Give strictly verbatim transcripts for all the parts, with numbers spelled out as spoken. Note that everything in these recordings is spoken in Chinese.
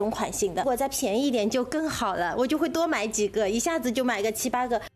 同款型的，如果再便宜一点就更好了，我就会多买几个，一下子就买个七八个。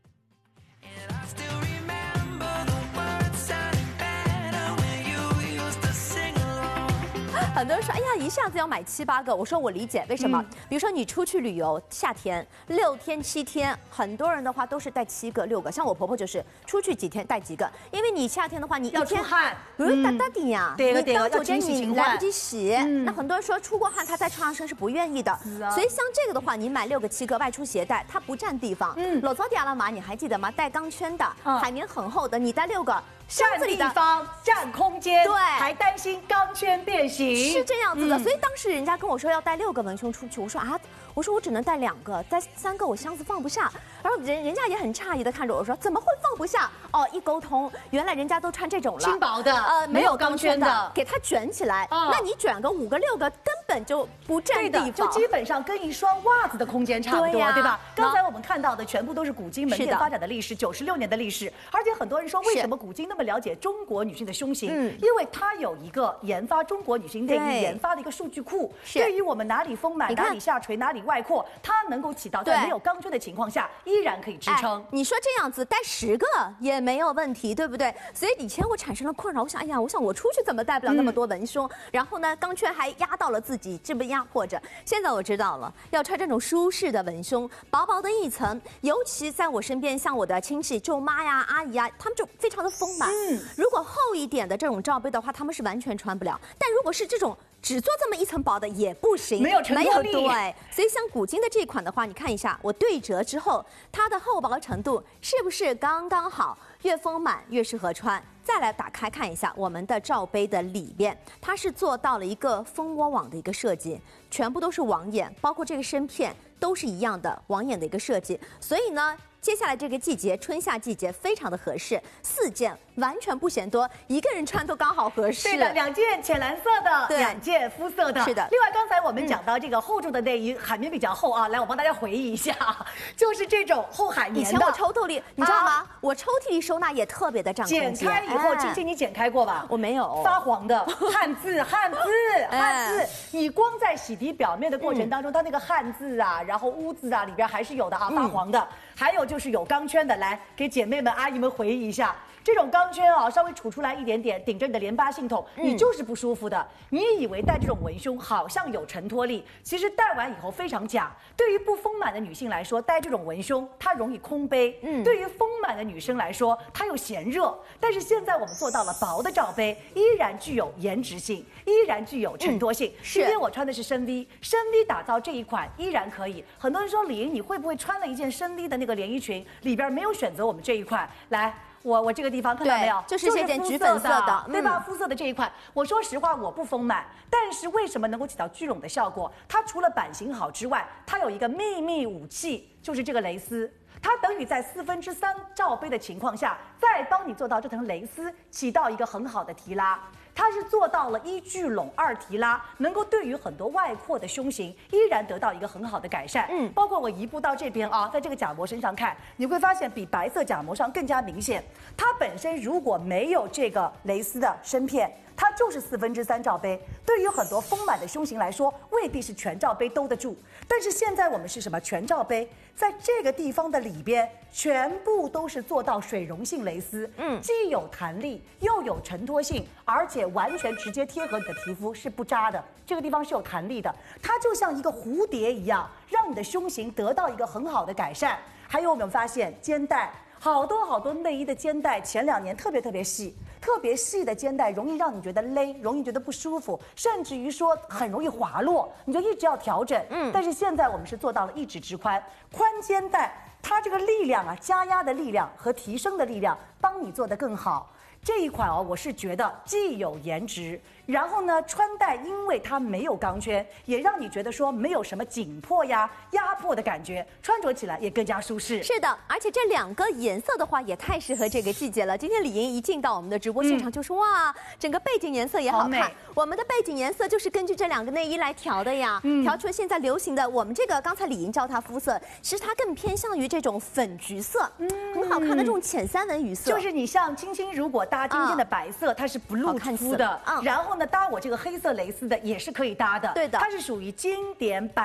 很多人说，哎呀，一下子要买七八个。我说我理解，为什么？嗯、比如说你出去旅游，夏天六天七天，很多人的话都是带七个六个。像我婆婆就是出去几天带几个，因为你夏天的话，你一天汗， 不是哒哒的呀， 对你到酒店你你来不及洗。嗯、那很多人说出过汗，他再穿上身是不愿意的。啊、所以像这个的话，你买六个七个外出携带，它不占地方。嗯，老早迪亚拉玛你还记得吗？带钢圈的，嗯、海绵很厚的，你带六个。 占地方、占空间， 对， 还担心钢圈变形， 是这样子的。嗯、所以当时人家跟我说要带六个文胸出去，我说啊，我说我只能带两个，带三个我箱子放不下。然后人人家也很诧异的看着我说，怎么会放不下？哦，一沟通，原来人家都穿这种了， 轻薄的， 呃， 没有钢圈的， 给它卷起来。哦、那你卷个五个六个，根本就不占地方， 就基本上跟一双袜子的空间差不多，对, 对吧？刚才我们看到的全部都是古今门店发展的历史，九十六年的历史。而且很多人说，为什么古今那么了解中国？ 女性的胸型，嗯，因为它有一个研发中国女性内衣研发的一个数据库，对于我们哪里丰满、哪里下垂、哪里外扩，它能够起到在没有钢圈的情况下依然可以支撑。 哎、你说这样子带十个也没有问题，对不对？所以以前我产生了困扰，我想，哎呀，我想我出去怎么带不了那么多文胸？嗯、然后呢，钢圈还压到了自己，这不压迫着。现在我知道了，要穿这种舒适的文胸，薄薄的一层，尤其在我身边，像我的亲戚舅妈呀、阿姨啊，他们就非常的丰满。嗯，如果 厚一点的这种罩杯的话，他们是完全穿不了。但如果是这种只做这么一层薄的也不行， 没有承托力。 对，所以像古今的这一款的话，你看一下，我对折之后，它的厚薄程度是不是刚刚好？越丰满越适合穿。再来打开看一下我们的罩杯的里边，它是做到了一个蜂窝网的一个设计，全部都是网眼，包括这个身片都是一样的网眼的一个设计。所以呢，接下来这个季节，春夏季节非常的合适，四件完全不嫌多，一个人穿都刚好合适。 对的，两件浅蓝色的，两件肤色的。 是的。 另外，刚才我们讲到这个厚重的内衣，嗯、海绵比较厚啊，来，我帮大家回忆一下，就是这种厚海绵的。 以前我抽屉里，你知道吗？啊、我抽屉里收纳也特别的占空间。 剪开以后，青青、哎、你剪开过吧？ 我没有。 发黄的汗渍，汗渍，汗渍。哎、你光在洗涤表面的过程当中，嗯、它那个汗渍啊，然后污渍啊，里边还是有的啊，发黄的。嗯、还有就是有钢圈的。 来给姐妹们、阿姨们回忆一下，这种钢圈啊，稍微杵出来一点点，顶着你的淋巴系统，你就是不舒服的。你以为戴这种文胸好像有承托力，其实戴完以后非常假。对于不丰满的女性来说，戴这种文胸它容易空杯；嗯，对于丰满的女生来说，它又嫌热。但是现在我们做到了薄的罩杯，依然具有颜值性，依然具有承托性。嗯、是，今天我穿的是深 V， 深 V 打造这一款依然可以。很多人说李莹，你会不会穿了一件深 V 的那个连衣裙，里边没有 选择我们这一款来，我我这个地方看到没有？ 就是这件橘粉色的， 对吧？肤色的这一款，我说实话，我不丰满，但是为什么能够起到聚拢的效果？它除了版型好之外，它有一个秘密武器，就是这个蕾丝。它等于在四分之三罩杯的情况下，再帮你做到这层蕾丝起到一个很好的提拉。 它是做到了一聚拢二提拉，能够对于很多外扩的胸型依然得到一个很好的改善。嗯，包括我移步到这边啊，在这个假膜身上看，你会发现比白色假膜上更加明显。它本身如果没有这个蕾丝的身片，它就是四分之三罩杯。对于很多丰满的胸型来说，未必是全罩杯兜得住。但是现在我们是什么？全罩杯，在这个地方的里边，全部都是做到水溶性蕾丝，嗯，既有弹力又有承托性，而且 完全直接贴合你的皮肤，是不扎的。这个地方是有弹力的，它就像一个蝴蝶一样，让你的胸型得到一个很好的改善。还有我们发现肩带，好多好多内衣的肩带前两年特别特别细，特别细的肩带容易让你觉得勒，容易觉得不舒服，甚至于说很容易滑落，你就一直要调整。嗯，但是现在我们是做到了一指之宽，宽肩带，它这个力量啊，加压的力量和提升的力量，帮你做得更好。 这一款哦，我是觉得既有颜值，然后呢，穿戴因为它没有钢圈，也让你觉得说没有什么紧迫呀、压迫的感觉，穿着起来也更加舒适。 是的，而且这两个颜色的话也太适合这个季节了。今天李莹一进到我们的直播现场就说、嗯、哇，整个背景颜色也好看。好我们的背景颜色就是根据这两个内衣来调的呀，嗯、调出了现在流行的我们这个刚才李莹教它肤色，其实它更偏向于这种粉橘色，嗯，很好看的这种浅三文鱼色。 就是你像青青如果 搭今天的白色，它是不露肤的，然后后呢，搭我这个黑色蕾丝的也是可以搭的。 对的它是属于经典版。